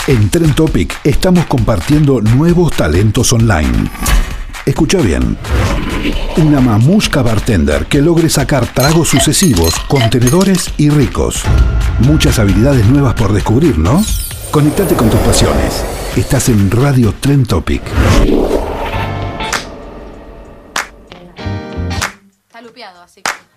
En Trend Topic estamos compartiendo nuevos talentos online. Escucha bien. Una mamushka bartender que logre sacar tragos sucesivos, contenedores y ricos. Muchas habilidades nuevas por descubrir, ¿no? Conectate con tus pasiones. Estás en Radio Trend Topic. Está lupeado, así que...